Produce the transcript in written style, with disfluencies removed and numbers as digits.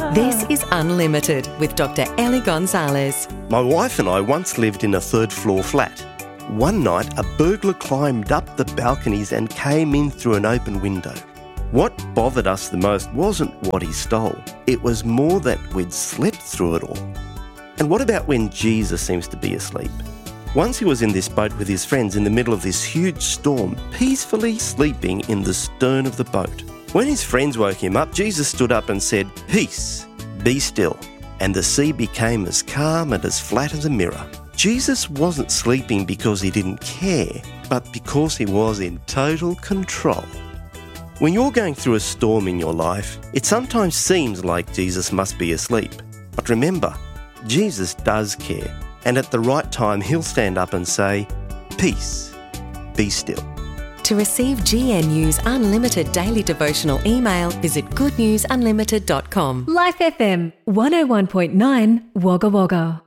This is Unlimited with Dr. Ellie Gonzalez. My wife and I once lived in a third-floor flat. One night, a burglar climbed up the balconies and came in through an open window. What bothered us the most wasn't what he stole. It was more that we'd slept through it all. And what about when Jesus seems to be asleep? Once he was in this boat with his friends in the middle of this huge storm, peacefully sleeping in the stern of the boat. When his friends woke him up, Jesus stood up and said, "Peace, be still." And the sea became as calm and as flat as a mirror. Jesus wasn't sleeping because he didn't care, but because he was in total control. When you're going through a storm in your life, it sometimes seems like Jesus must be asleep. But remember, Jesus does care, and at the right time he'll stand up and say, "Peace, be still." To receive GNU's Unlimited daily devotional email, visit goodnewsunlimited.com. Life FM 101.9 Wagga Wagga.